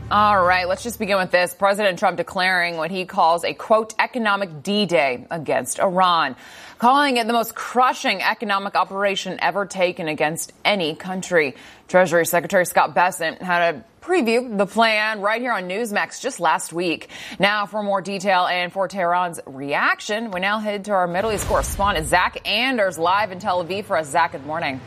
All right, let's just begin with this. President Trump declaring what he calls a, quote, economic D-Day against Iran, calling it the most crushing economic operation ever taken against any country. Treasury Secretary Scott Bessent had a preview the plan right here on Newsmax just last week. Now, for more detail and for Tehran's reaction, we now head to our Middle East correspondent, Zach Anders, live in Tel Aviv for us. Zach, good morning.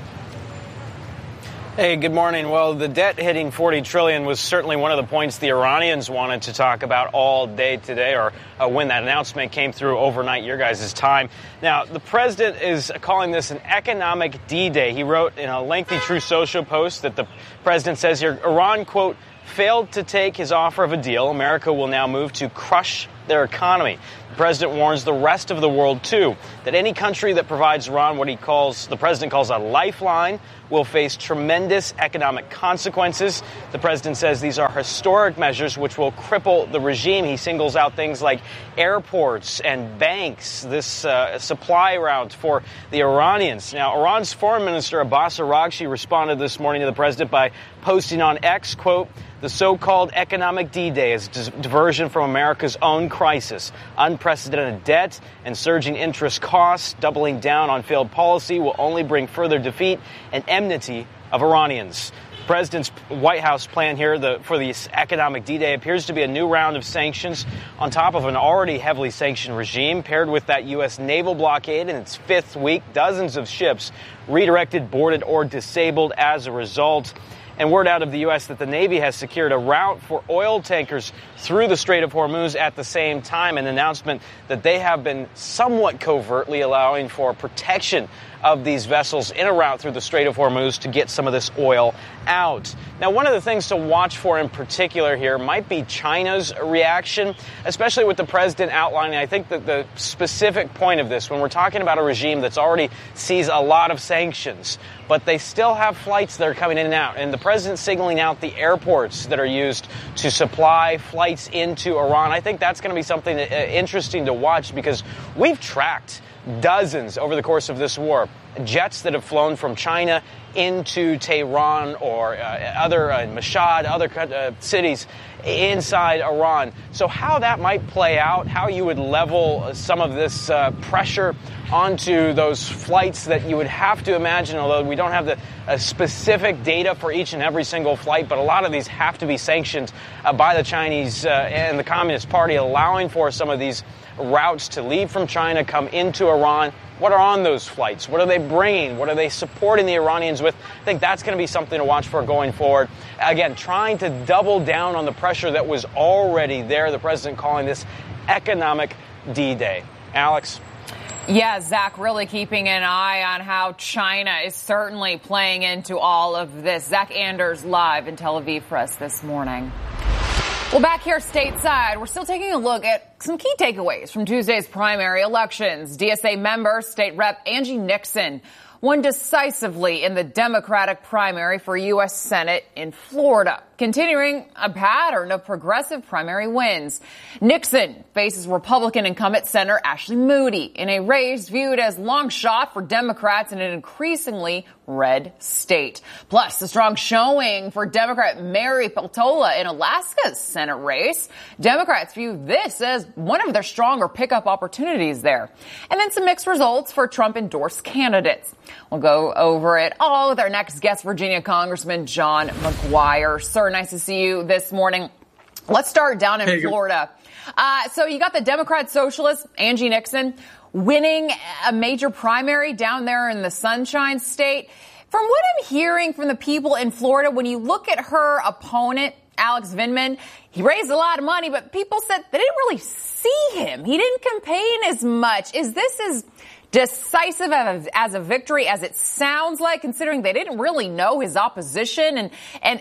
Hey, good morning. Well, the debt hitting $40 trillion was certainly one of the points the Iranians wanted to talk about all day today, or when that announcement came through overnight, your guys' time. Now, the president is calling this an economic D-Day. He wrote in a lengthy Truth Social post that the president says here, Iran, quote, failed to take his offer of a deal. America will now move to crush their economy. The president warns the rest of the world, too, that any country that provides Iran what the president calls a lifeline will face tremendous economic consequences. The president says these are historic measures which will cripple the regime. He singles out things like airports and banks, this supply route for the Iranians. Now, Iran's foreign minister Abbas Araghchi responded this morning to the president by posting on X, quote, the so-called economic D-Day is a diversion from America's own crisis. Unprecedented debt and surging interest costs, doubling down on failed policy will only bring further defeat and enmity of Iranians. The president's White House plan here for this economic D-Day appears to be a new round of sanctions on top of an already heavily sanctioned regime, paired with that U.S. naval blockade in its fifth week. Dozens of ships redirected, boarded, or disabled as a result. And word out of the U.S. that the Navy has secured a route for oil tankers through the Strait of Hormuz at the same time, an announcement that they have been somewhat covertly allowing for protection of these vessels in a route through the Strait of Hormuz to get some of this oil out. Now, one of the things to watch for in particular here might be China's reaction, especially with the president outlining, I think, that the specific point of this, when we're talking about a regime that's already sees a lot of sanctions, but they still have flights that are coming in and out. And the president signaling out the airports that are used to supply flights into Iran. I think that's going to be something interesting to watch, because we've tracked dozens over the course of this war, jets that have flown from China into Tehran or other Mashhad, other cities inside Iran. So how that might play out, how you would level some of this pressure onto those flights that you would have to imagine, although we don't have the specific data for each and every single flight, but a lot of these have to be sanctioned by the Chinese and the Communist Party, allowing for some of these routes to leave from China, come into Iran. What are on those flights? What are they bringing? What are they supporting the Iranians with? I think that's going to be something to watch for going forward. Again, trying to double down on the pressure that was already there. The president calling this economic D-Day. Alex? Yeah, Zach, really keeping an eye on how China is certainly playing into all of this. Zach Anders live in Tel Aviv for us this morning. Well, back here stateside, we're still taking a look at some key takeaways from Tuesday's primary elections. DSA member, State Rep Angie Nixon won decisively in the Democratic primary for U.S. Senate in Florida, continuing a pattern of progressive primary wins. Nixon faces Republican incumbent Senator Ashley Moody in a race viewed as long shot for Democrats in an increasingly red state. Plus, a strong showing for Democrat Mary Peltola in Alaska's Senate race. Democrats view this as one of their stronger pickup opportunities there. And then some mixed results for Trump-endorsed candidates. We'll go over it all with our next guest, Virginia Congressman John McGuire. Sir, nice to see you this morning. Let's start down in Florida. So you got the Democrat socialist, Angie Nixon, winning a major primary down there in the Sunshine State. From what I'm hearing from the people in Florida, when you look at her opponent, Alex Vindman, he raised a lot of money, but people said they didn't really see him. He didn't campaign as much. Is this as decisive as a victory as it sounds like, considering they didn't really know his opposition?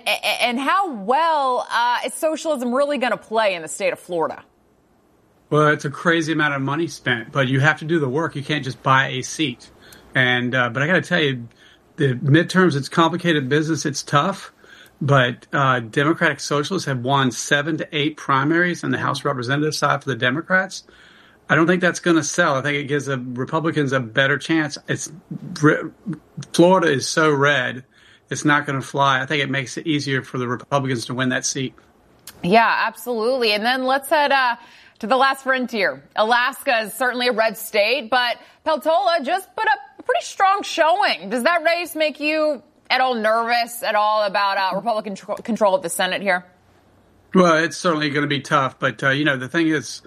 And how well is socialism really going to play in the state of Florida? Well, it's a crazy amount of money spent, but you have to do the work. You can't just buy a seat. And but I got to tell you, the midterms, it's complicated business. It's tough. But Democratic Socialists have won 7 to 8 primaries on the House Representative side for the Democrats. I don't think that's going to sell. I think it gives the Republicans a better chance. Florida is so red it's not going to fly. I think it makes it easier for the Republicans to win that seat. Yeah, absolutely. And then let's head to the last frontier. Alaska is certainly a red state, but Peltola just put up a pretty strong showing. Does that race make you at all nervous at all about Republican control of the Senate here? Well, it's certainly going to be tough. But, the thing is,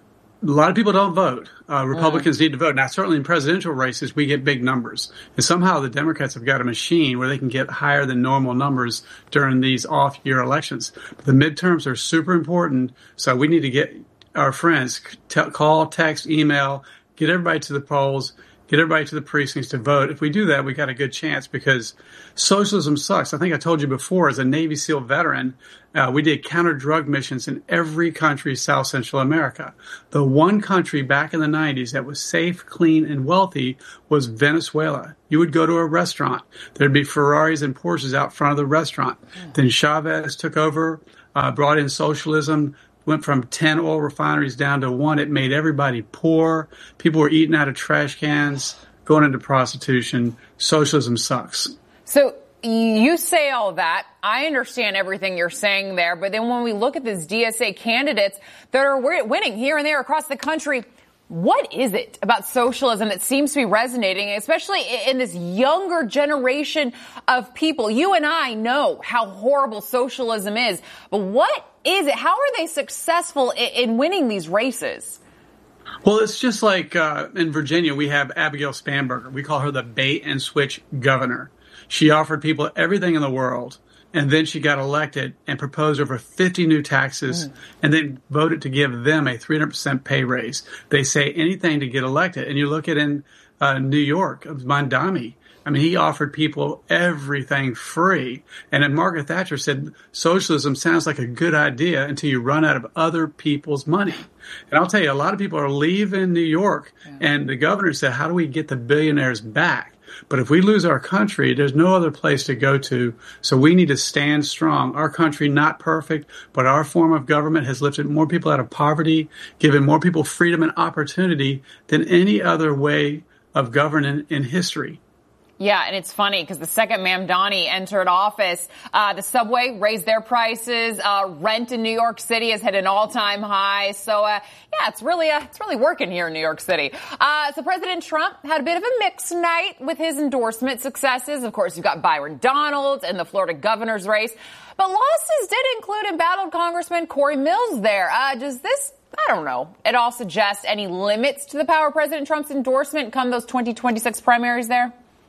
a lot of people don't vote. Republicans need to vote. Now, certainly in presidential races, we get big numbers. And somehow the Democrats have got a machine where they can get higher than normal numbers during these off-year elections. But the midterms are super important, so we need to get our friends, call, text, email, get everybody to the polls, get everybody to the precincts to vote. If we do that, we got a good chance because socialism sucks. I think I told you before, as a Navy SEAL veteran, we did counter-drug missions in every country South Central America. The one country back in the 90s that was safe, clean, and wealthy was Venezuela. You would go to a restaurant. There'd be Ferraris and Porsches out front of the restaurant. Then Chavez took over, brought in socialism, went from 10 oil refineries down to 1. It made everybody poor. People were eating out of trash cans, going into prostitution. Socialism sucks. So you say all that. I understand everything you're saying there. But then when we look at these DSA candidates that are winning here and there across the country, what is it about socialism that seems to be resonating, especially in this younger generation of people? You and I know how horrible socialism is, but what is it? How are they successful in winning these races? Well, it's just like in Virginia, we have Abigail Spanberger. We call her the bait and switch governor. She offered people everything in the world. And then she got elected and proposed over 50 new taxes and then voted to give them a 300% pay raise. They say anything to get elected. And you look at in New York, Mondami. I mean, he offered people everything free. And then Margaret Thatcher said, socialism sounds like a good idea until you run out of other people's money. And I'll tell you, a lot of people are leaving New York. And the governor said, how do we get the billionaires back? But if we lose our country, there's no other place to go to. So we need to stand strong. Our country, not perfect, but our form of government has lifted more people out of poverty, given more people freedom and opportunity than any other way of governing in history. Yeah, and it's funny because the second Mamdani entered office, the subway raised their prices. Rent in New York City has hit an all-time high. So, it's really working here in New York City. So President Trump had a bit of a mixed night with his endorsement successes. Of course, you've got Byron Donalds in the Florida governor's race. But losses did include embattled Congressman Corey Mills there. Does this, I don't know, at all suggest any limits to the power of President Trump's endorsement come those 2026 primaries there?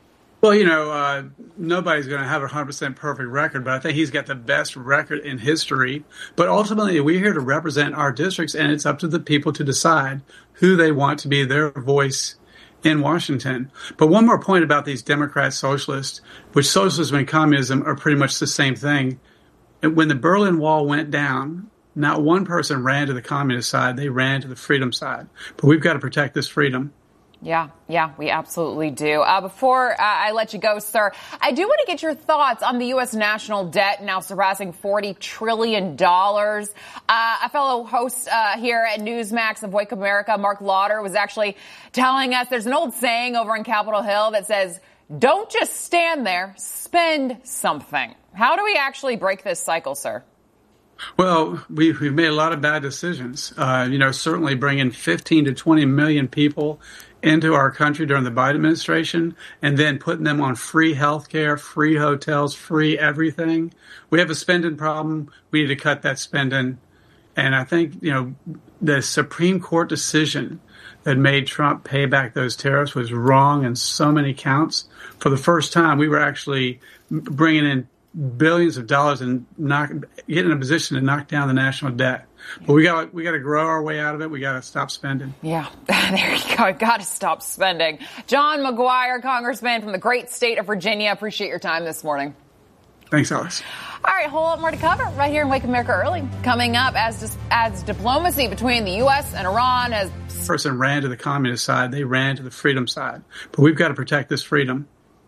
Well, nobody's going to have a 100% perfect record, but I think he's got the best record in history. But ultimately, we're here to represent our districts, and it's up to the people to decide who they want to be their voice in Washington. But one more point about these Democrat socialists, which socialism and communism are pretty much the same thing. When the Berlin Wall went down, not one person ran to the communist side. They ran to the freedom side. But we've got to protect this freedom. Yeah, we absolutely do. Before I let you go, sir, I do want to get your thoughts on the U.S. national debt now surpassing $40 trillion. A fellow host here at Newsmax of Wake America, Mark Lauder, was actually telling us there's an old saying over on Capitol Hill that says, don't just stand there, spend something. How do we actually break this cycle, sir? Well, we've made a lot of bad decisions. Certainly bringing 15 to 20 million people into our country during the Biden administration and then putting them on free health care, free hotels, free everything. We have a spending problem. We need to cut that spending. And I think, the Supreme Court decision that made Trump pay back those tariffs was wrong in so many counts. For the first time, we were actually bringing in billions of dollars and getting in a position to knock down the national debt. But we got to grow our way out of it. We got to stop spending. Yeah, there you go. Got to stop spending. John McGuire, Congressman from the great state of Virginia. Appreciate your time this morning. Thanks, Alex. All right, a whole lot more to cover right here in Wake America Early. Coming up, as diplomacy between the U.S. and Iran has... Person ran to the communist side. They ran to the freedom side. But we've got to protect this freedom.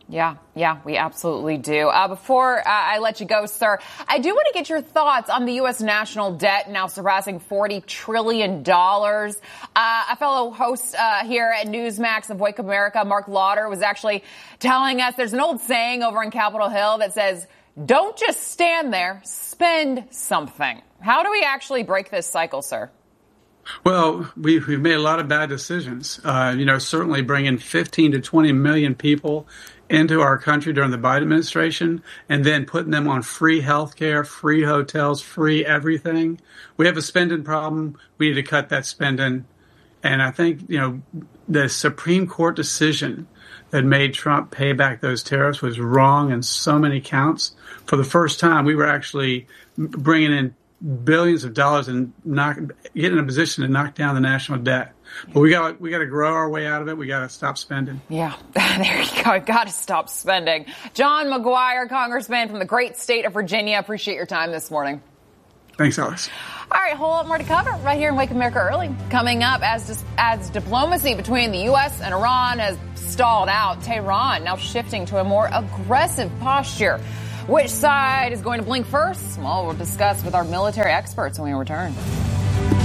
Yeah, we absolutely do. Before I let you go, sir, I do want to get your thoughts on the U.S. national debt now surpassing $40 trillion. A fellow host here at Newsmax of Wake America, Mark Lauder, was actually telling us there's an old saying over in Capitol Hill that says, don't just stand there, spend something. How do we actually break this cycle, sir? Well, we've made a lot of bad decisions. Certainly bringing 15 to 20 million people into our country during the Biden administration and then putting them on free health care, free hotels, free everything. We have a spending problem. We need to cut that spending. And I think, the Supreme Court decision that made Trump pay back those tariffs was wrong in so many counts. For the first time, we were actually bringing in billions of dollars and getting in a position to knock down the national debt. But we got to grow our way out of it. We got to stop spending. Yeah, there you go. Got to stop spending. John McGuire, Congressman from the great state of Virginia. Appreciate your time this morning. Thanks, Alex. All right, a whole lot more to cover right here in Wake America Early. Coming up, as diplomacy between the U.S. and Iran has stalled out, Tehran now shifting to a more aggressive posture. Which side is going to blink first? Well, we'll discuss with our military experts when we return.